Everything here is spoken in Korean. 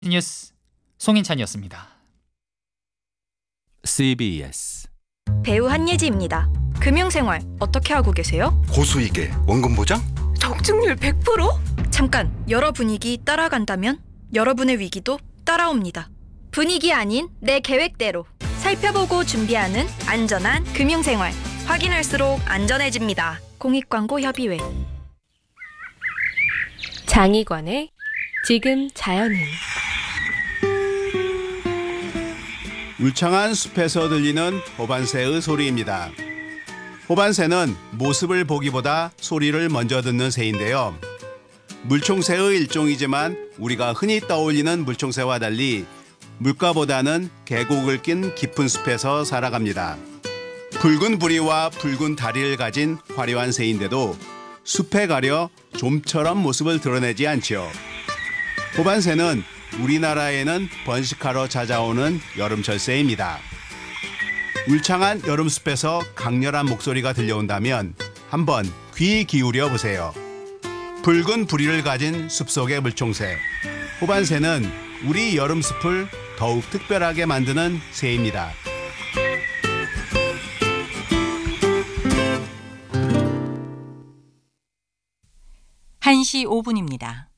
뉴스 송인찬이었습니다. CBS 배우 한예지입니다. 금융생활 어떻게 하고 계세요? 고수익에 원금 보장? 적중률 100%? 잠깐, 여러 분위기 따라간다면 여러분의 위기도 따라옵니다. 분위기 아닌 내 계획대로 살펴보고 준비하는 안전한 금융생활. 확인할수록 안전해집니다. 공익광고협의회. 장희관의 지금 자연은. 울창한 숲에서 들리는 호반새의 소리입니다. 호반새는 모습을 보기보다 소리를 먼저 듣는 새인데요. 물총새의 일종이지만 우리가 흔히 떠올리는 물총새와 달리 물가보다는 계곡을 낀 깊은 숲에서 살아갑니다. 붉은 부리와 붉은 다리를 가진 화려한 새인데도 숲에 가려 좀처럼 모습을 드러내지 않지요. 호반새는 우리나라에는 번식하러 찾아오는 여름철 새입니다. 울창한 여름숲에서 강렬한 목소리가 들려온다면 한번 귀 기울여 보세요. 붉은 부리를 가진 숲속의 물총새. 호반새는 우리 여름숲을 더욱 특별하게 만드는 새입니다. 1시 5분입니다.